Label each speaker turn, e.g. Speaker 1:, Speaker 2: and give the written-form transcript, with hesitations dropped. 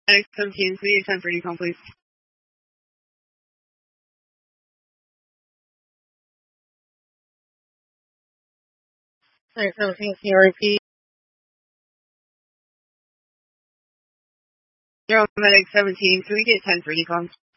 Speaker 1: Medic 17, can we get 10 for decon, please? Medic 17, can you repeat? Medic 17, can we get 10 for decon?